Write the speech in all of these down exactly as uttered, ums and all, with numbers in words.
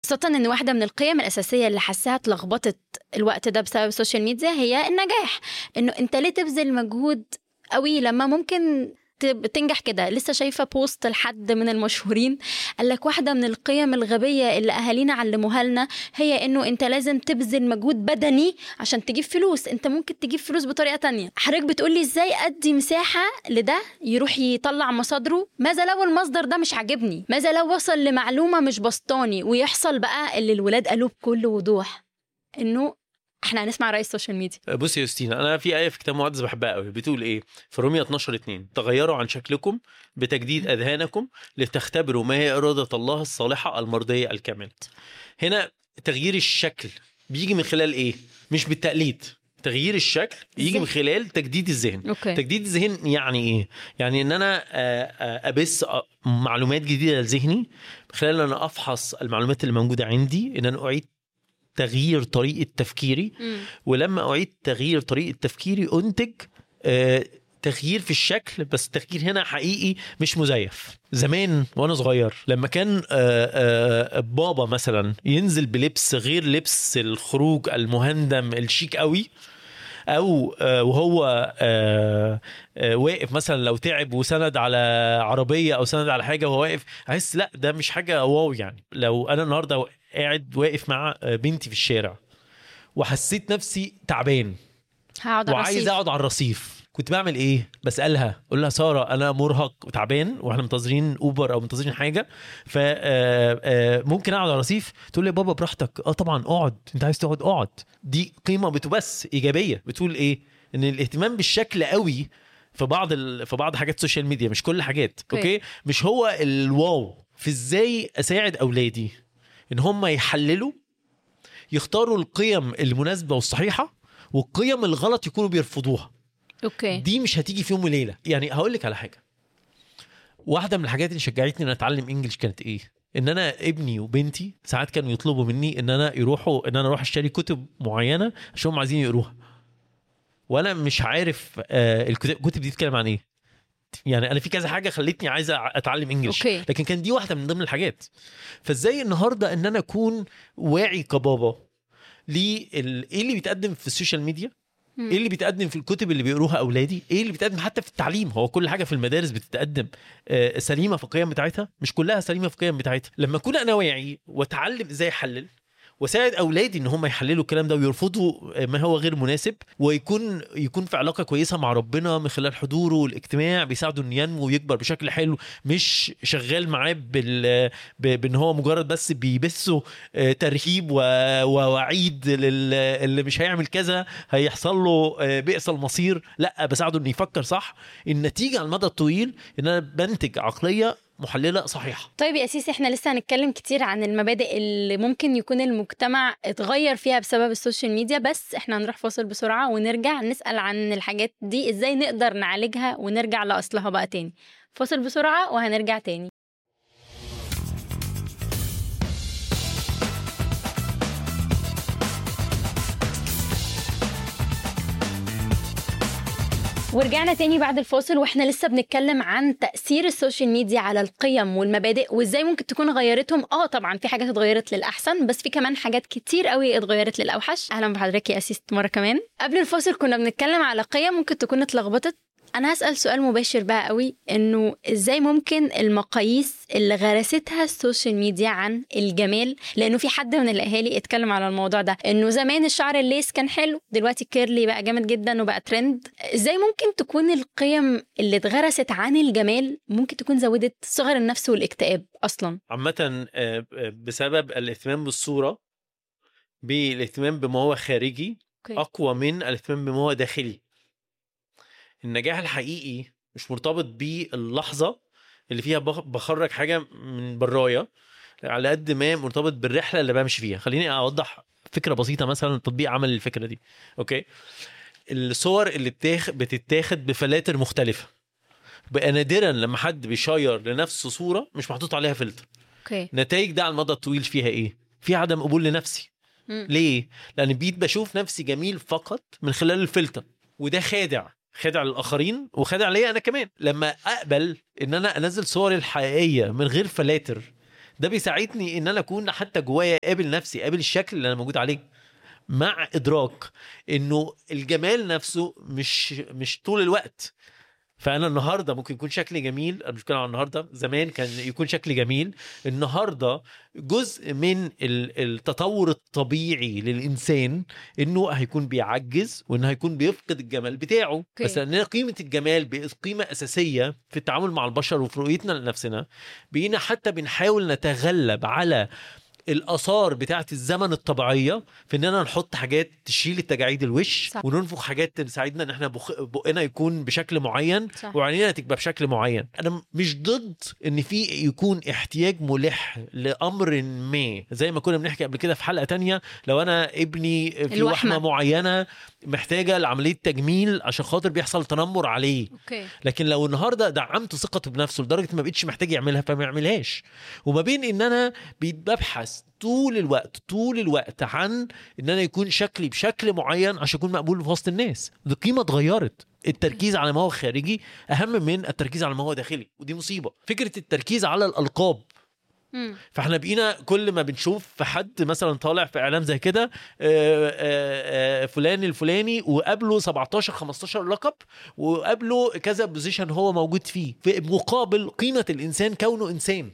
خاصة ان واحدة من القيم الأساسية اللي حسها اتلخبطت الوقت ده بسبب السوشيال ميديا هي النجاح. انه انت ليه تبذل مجهود قوي لما ممكن تنجح كده؟ لسه شايفة بوست لحد من المشهورين قال لك واحدة من القيم الغبية اللي أهالينا علموها لنا هي إنه أنت لازم تبذل مجهود بدني عشان تجيب فلوس. أنت ممكن تجيب فلوس بطريقة تانية. حضرتك بتقولي إزاي أدي مساحة لده يروح يطلع مصادره؟ ماذا لو المصدر ده مش عاجبني؟ ماذا لو وصل لمعلومة مش بسطاني؟ ويحصل بقى اللي الولاد قالوا بكل وضوح إنه احنا هنسمع رئيس السوشيال ميديا. بص يا يوستينا، انا في ايه في كتاب مقدس بحبها قوي، بتقول ايه في رومية اتناشر اتنين: تغيروا عن شكلكم بتجديد اذهانكم لتختبروا ما هي اراده الله الصالحه المرضيه الكامله. هنا تغيير الشكل بيجي من خلال ايه؟ مش بالتقليد. تغيير الشكل يجي من خلال تجديد الذهن. أوكي. تجديد الذهن يعني ايه؟ يعني ان انا ابث معلومات جديده لذهني خلال ان انا افحص المعلومات اللي موجوده عندي، ان انا اعيد تغيير طريقة تفكيري. م. ولما أعيد تغيير طريقة تفكيري أنتج آه تغيير في الشكل، بس التغيير هنا حقيقي مش مزيف. زمان وأنا صغير لما كان آه آه بابا مثلا ينزل بلبس غير لبس الخروج المهندم الشيك قوي، أو آه وهو آه آه واقف مثلا لو تعب وسند على عربية أو سند على حاجة وهو واقف، أحس لا ده مش حاجة واو. يعني لو أنا النهاردة قاعد واقف مع بنتي في الشارع وحسيت نفسي تعبان وعايز اقعد على الرصيف، كنت بعمل ايه؟ بسالها، اقول لها ساره انا مرهق وتعبان واحنا منتظرين اوبر او منتظرين حاجه، فممكن اقعد على الرصيف؟ تقول لي بابا براحتك. اه طبعا اقعد، انت عايز تقعد اقعد. دي قيمه بتبث ايجابيه، بتقول ايه؟ ان الاهتمام بالشكل قوي في بعض ال... في بعض حاجات السوشيال ميديا، مش كل حاجات. اوكي, أوكي؟ مش هو الواو في ازاي اساعد اولادي ان هم يحللوا، يختاروا القيم المناسبة والصحيحة، والقيم الغلط يكونوا بيرفضوها. اوكي. دي مش هتيجي في يوم وليلة. يعني هقولك على حاجة، واحدة من الحاجات اللي شجعتني ان اتعلم انجليش كانت ايه؟ ان انا ابني وبنتي ساعات كانوا يطلبوا مني ان انا يروحوا ان انا اروح اشتري كتب معينة عشان هم عايزين يقروها، وانا مش عارف آه الكتب دي بتتكلم عن ايه. يعني انا في كذا حاجه خلتني عايزه اتعلم انجليش، أوكي. لكن كان دي واحده من ضمن الحاجات. فازاي النهارده ان انا اكون واعي كبابا ليه ايه اللي بيتقدم في السوشيال ميديا، ايه اللي بيتقدم في الكتب اللي بيقروها اولادي، ايه اللي بيتقدم حتى في التعليم. هو كل حاجه في المدارس بتتقدم سليمه في القيم بتاعتها؟ مش كلها سليمه في القيم بتاعتها. لما اكون انا واعي واتعلم ازاي احلل وساعد اولادي ان هم يحللوا الكلام ده ويرفضوا ما هو غير مناسب، ويكون يكون في علاقه كويسه مع ربنا من خلال حضوره والاجتماع، بيساعده انه ينمو ويكبر بشكل حلو، مش شغال معاه بال بان هو مجرد بس بيبثه ترهيب ووعيد اللي مش هيعمل كذا هيحصل له بئس المصير. لا، بساعده انه يفكر صح. النتيجه على المدى الطويل ان انا بنتج عقليه محللة صحيحة. طيب يا أسيس، احنا لسه هنتكلم كتير عن المبادئ اللي ممكن يكون المجتمع اتغير فيها بسبب السوشيال ميديا، بس احنا هنروح فاصل بسرعة ونرجع نسأل عن الحاجات دي ازاي نقدر نعالجها ونرجع لأصلها بقى تاني. فاصل بسرعة وهنرجع تاني. ورجعنا تاني بعد الفاصل، واحنا لسه بنتكلم عن تأثير السوشيال ميديا على القيم والمبادئ وازاي ممكن تكون غيرتهم. اه طبعا في حاجات اتغيرت للأحسن، بس في كمان حاجات كتير قوي اتغيرت للأوحش. اهلا بحضرتك يا أسيس مرة كمان. قبل الفاصل كنا بنتكلم على قيم ممكن تكون اتلخبطت. انا هسأل سؤال مباشر بقى قوي، انه ازاي ممكن المقاييس اللي غرستها السوشيال ميديا عن الجمال، لانه في حد من الاهالي اتكلم على الموضوع ده، انه زمان الشعر الليس كان حلو، دلوقتي الكيرلي بقى جامد جدا وبقى ترند. ازاي ممكن تكون القيم اللي اتغرست عن الجمال ممكن تكون زودت صغر النفس والاكتئاب اصلا؟ عامه بسبب الاهتمام بالصوره، بالاهتمام بما هو خارجي اقوى من الاهتمام بما هو داخلي. النجاح الحقيقي مش مرتبط باللحظة اللي فيها بخرج حاجة من برايا، على قد ما مرتبط بالرحلة اللي بمشي فيها. خليني أوضح فكرة بسيطة، مثلا تطبيق عمل الفكرة دي. أوكي، الصور اللي بتتاخد بفلاتر مختلفة، بقى نادرا لما حد بيشير لنفسه صورة مش محطوط عليها فلتر. أوكي. نتائج ده على المدى الطويل فيها إيه؟ في عدم قبول لنفسي. م. ليه؟ لأن بيت بشوف نفسي جميل فقط من خلال الفلتر، وده خادع خادع للآخرين وخادع ليا أنا كمان. لما أقبل إن أنا أنزل صوري الحقيقية من غير فلاتر، ده بيساعدني ان انا اكون حتى جوايا قابل نفسي، قابل الشكل اللي انا موجود عليه، مع ادراك انه الجمال نفسه مش مش طول الوقت. فانا النهارده ممكن يكون شكلي جميل، انا مش بتكلم عن النهارده، زمان كان يكون شكلي جميل. النهارده جزء من التطور الطبيعي للانسان انه هيكون بيعجز، وانه هيكون بيفقد الجمال بتاعه. okay. بس ان قيمه الجمال بقت قيمه اساسيه في التعامل مع البشر وفي رؤيتنا لنفسنا. بقينا حتى بنحاول نتغلب على الآثار بتاعت الزمن الطبيعية في اننا نحط حاجات تشيل التجاعيد الوش، صح. وننفخ حاجات تساعدنا ان احنا بخ... بقنا يكون بشكل معين، صح. وعينينا تبقى بشكل معين. انا مش ضد ان في يكون احتياج ملح لامر ما، زي ما كنا بنحكي قبل كده في حلقة تانية، لو انا ابني في وحمة معينة محتاجة لعملية تجميل عشان خاطر بيحصل تنمر عليه، أوكي. لكن لو النهاردة دعمت ثقته بنفسه لدرجة ما بقتش محتاج يعملها فما يعملهاش. وما بين ان انا ببحث طول الوقت طول الوقت عن ان انا يكون شكلي بشكل معين عشان اكون مقبول في وسط الناس، دي قيمة اتغيرت. التركيز على ما هو خارجي اهم من التركيز على ما هو داخلي، ودي مصيبة. فكرة التركيز على الألقاب، مم. فاحنا بقينا كل ما بنشوف في حد مثلا طالع في اعلام زي كده فلان الفلاني وقابله سبعتاشر خمستاشر لقب وقابله كذا بوزيشن هو موجود فيه، في مقابل قيمة الانسان كونه انسان.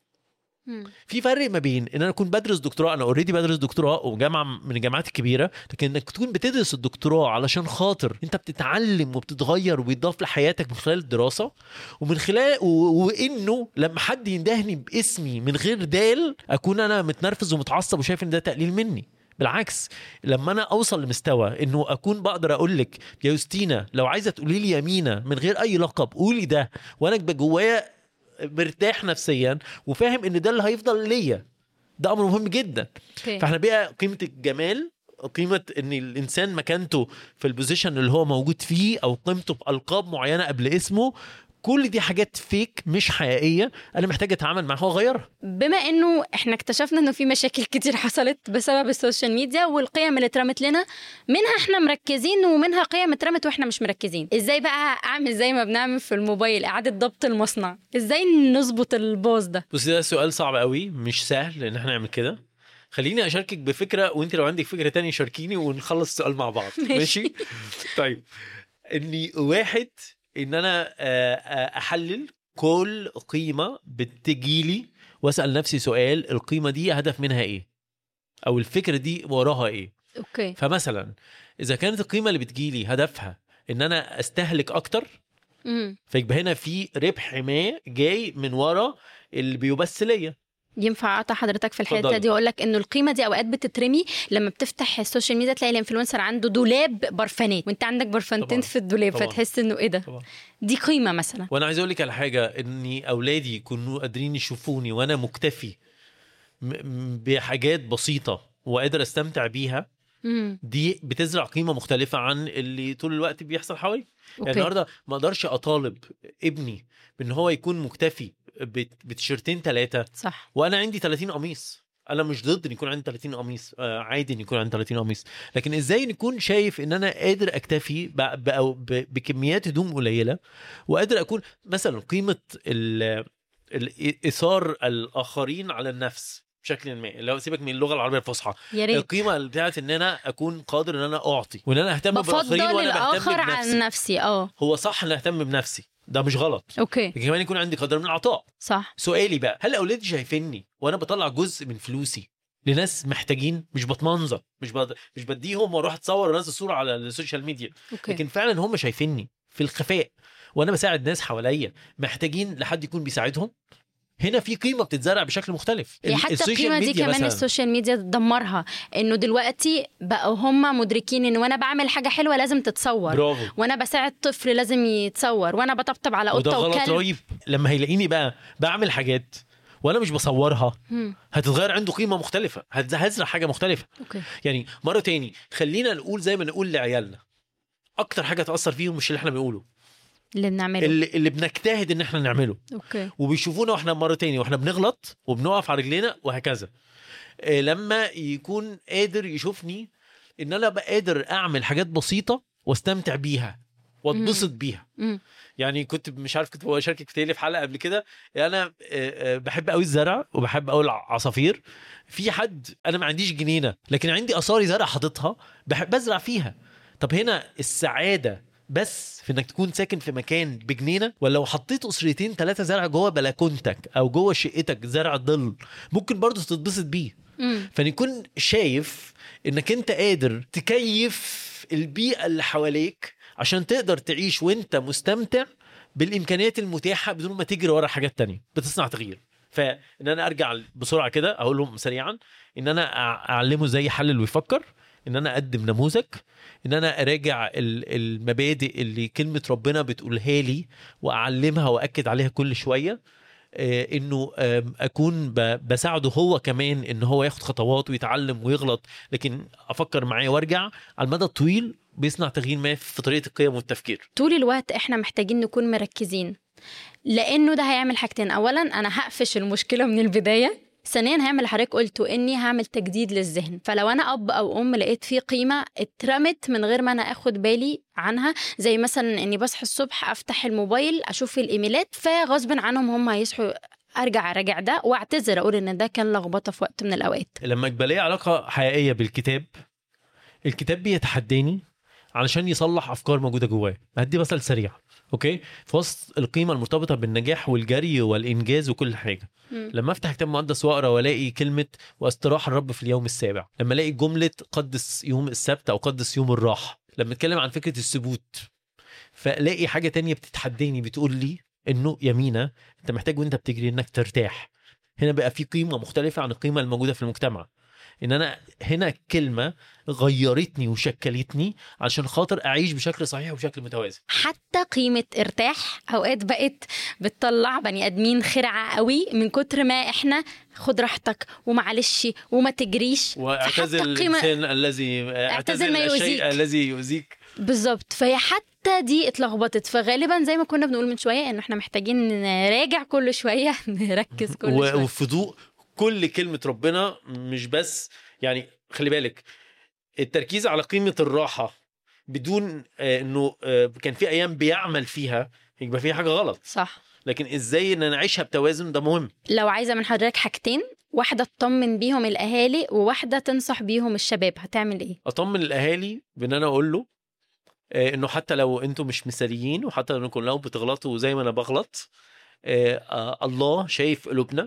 في فرق ما بين ان انا اكون بدرس دكتوراه، انا اوريدي بدرس دكتوراه وجامعه من الجامعات الكبيره، لكن انك تكون بتدرس الدكتوراه علشان خاطر انت بتتعلم وبتتغير وبيضاف لحياتك من خلال الدراسه، ومن خلال و... وانه لما حد يندهني باسمي من غير دال اكون انا متنرفز ومتعصب وشايف ان ده تقليل مني. بالعكس، لما انا اوصل لمستوى انه اكون بقدر اقول لك يا يوستينا لو عايزه تقولي لي يمينه من غير اي لقب قولي ده، وانا جوايا مرتاح نفسيا وفاهم ان ده اللي هيفضل ليا، ده امر مهم جدا. okay. فاحنا بقى قيمة الجمال، قيمة ان الانسان مكانته في البوزيشن اللي هو موجود فيه، او قيمته بألقاب معينة قبل اسمه، كل دي حاجات فيك مش حقيقية، أنا محتاج أتعامل معها وأغيرها. بما إنه إحنا اكتشفنا إنه في مشاكل كتير حصلت بسبب السوشيال ميديا والقيم اللي اترمت لنا، منها إحنا مركزين ومنها قيم اترمت وإحنا مش مركزين. إزاي بقى أعمل زي ما بنعمل في الموبايل إعادة ضبط المصنع؟ إزاي نظبط الباص ده؟ بس ده سؤال صعب قوي، مش سهل إن إحنا نعمل كده. خليني أشاركك بفكرة وإنت لو عندك فكرة تانية شاركيني ونخلص السؤال مع بعض. ماشي, ماشي؟ طيب، إني واحد ان انا احلل كل قيمة بتجيلي واسأل نفسي سؤال، القيمة دي هدف منها ايه، او الفكرة دي وراها ايه. اوكي. فمثلا اذا كانت القيمة اللي بتجيلي هدفها ان انا استهلك اكتر، امم فيبقى هنا في ربح ما جاي من ورا اللي بيبث ليا. ينفع اقطع حضرتك في الحته دي واقول لك انه القيمه دي اوقات بتترمي لما بتفتح السوشيال ميديا، تلاقي الانفلونسر عنده دولاب برفانات وانت عندك برفانتين في الدولاب، طبعًا. فتحس انه ايه ده، طبعًا. دي قيمه مثلا. وانا عايز اقول لك على حاجه، اني اولادي يكونوا قادرين يشوفوني وانا مكتفي بحاجات بسيطه وقادر استمتع بيها، مم. دي بتزرع قيمه مختلفه عن اللي طول الوقت بيحصل حوالي. يعني النهارده ما اقدرش اطالب ابني بان هو يكون مكتفي بتيشرتين ثلاثه، صح، وانا عندي ثلاثين قميص. انا مش ضد ان يكون عندي ثلاثين قميص، آه عادي ان يكون عندي ثلاثين قميص، لكن ازاي نكون شايف ان انا قادر اكتفي بكميات هدوم قليله، وقادر اكون مثلا قيمه الاثار الاخرين على النفس بشكل ما. لو سيبك من اللغه العربيه الفصحى، القيمه بتاعت ان انا اكون قادر ان انا اعطي وان انا اهتم بالاخرين وانا بهتم بنفسي. عن نفسي اه هو صح ان اهتم بنفسي، ده مش غلط. اوكي. كمان يكون عندي قدر من العطاء، صح. سؤالي بقى، هل اولادي شايفيني وانا بطلع جزء من فلوسي لناس محتاجين؟ مش بتمنظر، مش بد... مش بديهم واروح اتصور ونازل صوره على السوشيال ميديا. أوكي. لكن فعلا هم شايفيني في الخفاء وانا بساعد ناس حواليا محتاجين لحد يكون بيساعدهم. هنا في قيمه بتتزرع بشكل مختلف. حتى القيمه دي كمان مثلاً. السوشيال ميديا تدمرها، انه دلوقتي بقوا هم مدركين ان وانا بعمل حاجه حلوه لازم تتصور، برافو. وانا بساعد طفل لازم يتصور، وانا بطبطب على قطه وكلب. وده غلط رهيب. لما هيلاقيني بقى بعمل حاجات وانا مش بصورها، هم. هتتغير عنده قيمه مختلفه، هتزرع حاجه مختلفه. أوكي. يعني مره تاني خلينا نقول زي ما نقول لعيالنا، اكتر حاجه تاثر فيهم مش اللي احنا بنقوله، اللي بنعمله، اللي, اللي بنجتهد ان احنا نعمله. اوكي. وبيشوفونا واحنا مره تاني واحنا بنغلط وبنقف على رجلينا وهكذا. إيه لما يكون قادر يشوفني ان انا بقى قادر اعمل حاجات بسيطه واستمتع بيها، واتبسط بيها. مم. يعني كنت مش عارف كنت بشاركك في في حلقه قبل كده، انا آه، آه، بحب قوي الزرع وبحب قوي العصافير. في حد انا ما عنديش جنينه لكن عندي اصاري زرع حاططها بحب ازرع فيها. طب هنا السعاده بس في انك تكون ساكن في مكان بجنينه، ولا لو حطيت اسرتين ثلاثه زرع جوه بلكونتك او جوه شقتك زرع ظل ممكن برضو تتبسط بيه. مم. فنكون شايف انك انت قادر تكيف البيئه اللي حواليك عشان تقدر تعيش وانت مستمتع بالامكانيات المتاحه بدون ما تجري ورا حاجات تانية بتصنع تغيير. فان انا ارجع بسرعه كده اقول لهم سريعا ان انا أع- اعلمه ازاي يحلل ويفكر، ان انا اقدم نموذج، ان انا اراجع ال- المبادئ اللي كلمه ربنا بتقولها لي واعلمها واكد عليها كل شويه، آه، انه آم، اكون ب- بساعده هو كمان ان هو ياخد خطوات ويتعلم ويغلط، لكن افكر معاه وارجع على المدى الطويل بيصنع تغيير ما في طريقه القيم والتفكير. طول الوقت احنا محتاجين نكون مركزين، لانه ده هيعمل حاجتين. اولا انا هقفش المشكله من البدايه، ثانيا هعمل اللي حضرتك قلته اني هعمل تجديد للذهن. فلو انا اب او ام لقيت فيه قيمه اترمت من غير ما انا اخد بالي عنها، زي مثلا اني بصحى الصبح افتح الموبايل اشوف الايميلات فغصب عنهم هم هيصحوا، ارجع اراجع ده واعتذر اقول ان ده كان لخبطه في وقت من الاوقات. لما يبقى لي علاقه حقيقيه بالكتاب، الكتاب بيتحداني علشان يصلح افكار موجوده جواه. هدي مثل سريع اوكي في وسط القيمه المرتبطه بالنجاح والجري والانجاز وكل حاجه. مم. لما افتح كتاب مقدس واقرا والاقي كلمه واستراح الرب في اليوم السابع، لما الاقي جمله قدس يوم السبت او قدس يوم الراحه، لما اتكلم عن فكره الثبوت، فالاقي حاجه تانية بتتحداني بتقول لي انه يمينة انت محتاج وانت بتجري انك ترتاح. هنا بقى في قيمه مختلفه عن القيمه الموجوده في المجتمع. ان انا هنا كلمه غيرتني وشكلتني عشان خاطر اعيش بشكل صحيح وبشكل متوازن. حتى قيمة ارتاح اوقات بقت بتطلع بني ادمين خرعة قوي من كتر ما احنا خد راحتك ومعلش وما تجريش. واعتزل قيمة- الانسان الذي اعتزل ما اعتزل الشيء يؤذيك. الذي يؤذيك. بالظبط. فهي حتى دي اتلخبطت. فغالبا زي ما كنا بنقول من شوية انه احنا محتاجين نراجع كل شوية نركز كل و- شوية. وفي ضوء كل كلمه ربنا، مش بس يعني خلي بالك التركيز على قيمه الراحه بدون آه، انه آه، كان في ايام بيعمل فيها يبقى في حاجه غلط. صح. لكن ازاي ان انا اعيشها بتوازن ده مهم. لو عايزة من حضرتك حاجتين، واحدة تطمن بيهم الاهالي وواحدة تنصح بيهم الشباب، هتعمل ايه؟ اطمن الاهالي بان انا اقول له آه، انه حتى لو انتم مش مثاليين وحتى انكم لو بتغلطوا زي ما انا بغلط، آه، آه، الله شايف قلوبنا،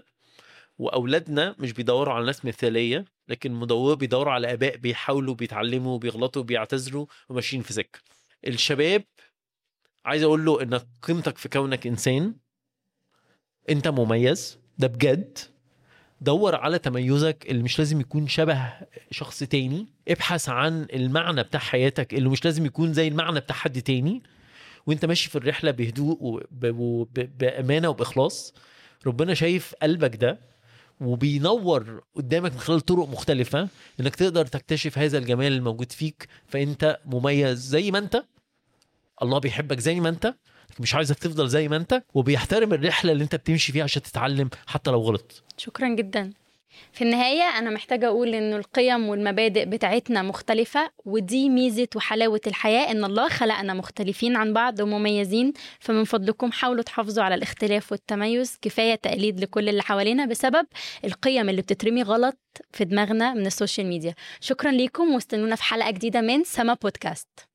واولادنا مش بيدوروا على ناس مثاليه لكن مدور بيدوروا على اباء بيحاولوا بيتعلموا بيغلطوا بيعتذروا وماشيين في سكه. الشباب عايز اقول له انك قيمتك في كونك انسان، انت مميز ده بجد. دور على تميزك اللي مش لازم يكون شبه شخص تاني، ابحث عن المعنى بتاع حياتك اللي مش لازم يكون زي المعنى بتاع حد تاني. وانت ماشي في الرحلة بهدوء وبأمانة وبإخلاص، ربنا شايف قلبك ده وبينور قدامك من خلال طرق مختلفة انك تقدر تكتشف هذا الجمال الموجود فيك. فانت مميز زي ما انت، الله بيحبك زي ما انت، مش عايزك تفضل زي ما انت، وبيحترم الرحلة اللي انت بتمشي فيها عشان تتعلم حتى لو غلط. شكرا جدا. في النهاية أنا محتاجة أقول إنه القيم والمبادئ بتاعتنا مختلفة، ودي ميزة وحلاوة الحياة، إن الله خلقنا مختلفين عن بعض ومميزين. فمن فضلكم حاولوا تحافظوا على الاختلاف والتميز. كفاية تقليد لكل اللي حوالينا بسبب القيم اللي بتترمي غلط في دماغنا من السوشيال ميديا. شكرا ليكم واستنونا في حلقة جديدة من سما بودكاست.